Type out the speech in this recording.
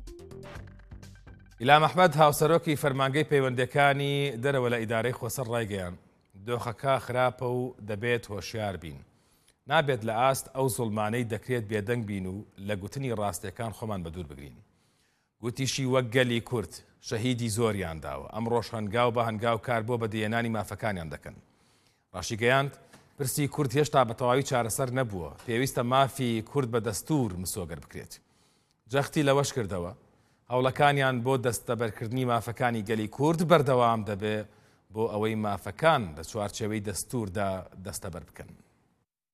ئیلام ئەحمەد هاوسەرۆکی فەرمانگەی پەیوەندیەکانی دەرەوە لە ئیدارەی خۆسەر ڕایگەیان دۆخەکە خراپە و دەبێت هۆشیار بین. نابێت لە ئاست ئەو زوڵمانەی دەکرێت بێدەنگ بین و لە گوتنی ڕاستیەکان خۆمان بەدوور بگرین. گوتیشی وەک گەلی کورد شەهیدی زۆریان داوە. ئەم ڕۆژ هەنگاو بە هەنگاو کار بۆ بەدیێنانی مافەکانیان دەکەن. ڕاشی گەیاند پرسی کورد هێشتا بە تەواوی چارەسەر نەبووە. پێویستە مافی کورد بە دەستور مسۆگەر بکرێت. جەختی لەوەش کردەوە هەوڵەکانیان بۆ دەستەبەرکردنی مافەکانی گەلی کورد بەردەوام دەبێ بۆ ئەوەی مافەکان لە چوارچێوەی دەستوردا دەستەبەر بکەن.